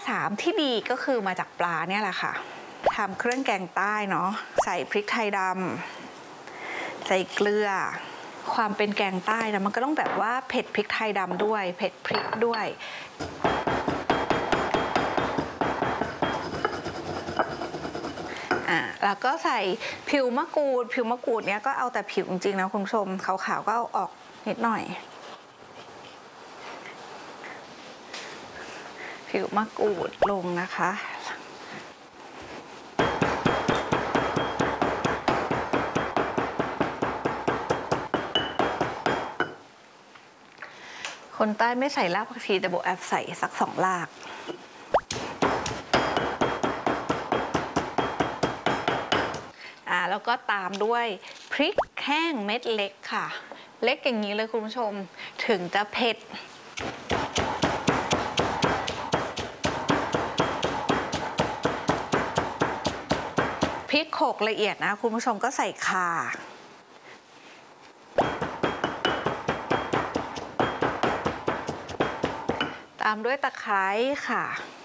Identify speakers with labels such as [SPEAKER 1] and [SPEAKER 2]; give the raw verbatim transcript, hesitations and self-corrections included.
[SPEAKER 1] สามที่ดีก็คือมาจากปลาเนี่ยแหละค่ะทำเครื่องแกงใต้เนาะใส่พริกไทยดำใส่เกลือความเป็นแกงใต้นะมันก็ต้องแบบว่าเผ็ดพริกไทยดำด้วยเผ็ดพริกด้วยอ่าแล้วก็ใส่ผิวมะกรูดผิวมะกรูดเนี้ยก็เอาแต่ผิวจริงๆนะคุณผู้ชมขาวๆก็เอาออกนิดหน่อยผิวมะกรูดลงนะคะคนใต้ไม่ใส่รากผักชีแต่โบแอบใส่สักสองรากอ่าแล้วก็ตามด้วยพริกแห้งเม็ดเล็กค่ะเล็กอย่างนี้เลยคุณผู้ชมถึงจะเผ็ดพริกโขลกละเอียดนะคุณผู้ชมก็ใส่ข่าตามด้วยตะไคร้ค่ะ